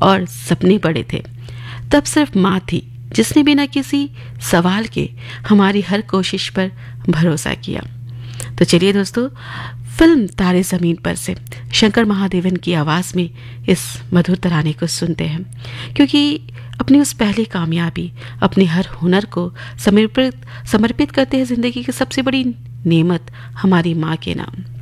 और सपने बड़े थे। तब सिर्फ माँ थी जिसने बिना किसी सवाल के हमारी हर कोशिश पर भरोसा किया। तो चलिए दोस्तों, फिल्म तारे ज़मीन पर से शंकर महादेवन की आवाज़ में इस मधुर तराने को सुनते हैं, क्योंकि अपनी उस पहली कामयाबी, अपने हर हुनर को समर्पित करते हैं ज़िंदगी की सबसे बड़ी नेमत हमारी माँ के नाम।